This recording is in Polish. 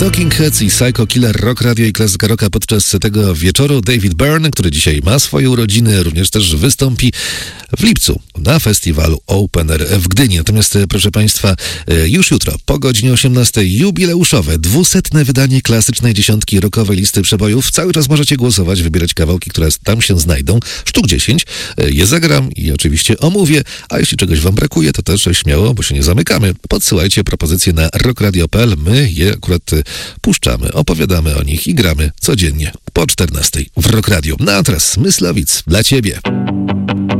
Talking Heads i Psycho Killer, Rock Radio i Klasyka Rocka podczas tego wieczoru. David Byrne, który dzisiaj ma swoje urodziny, również też wystąpi w lipcu na festiwalu Open Air w Gdyni. Natomiast, proszę Państwa, już jutro po godzinie 18 jubileuszowe 200. wydanie klasycznej dziesiątki rockowej listy przebojów. Cały czas możecie głosować, wybierać kawałki, które tam się znajdą. Sztuk 10. Je zagram i oczywiście omówię, a jeśli czegoś Wam brakuje, to też śmiało, bo się nie zamykamy. Podsyłajcie propozycje na rockradio.pl. My je akurat puszczamy, opowiadamy o nich i gramy codziennie po 14 w Rock Radio. No a teraz Myslowic dla Ciebie.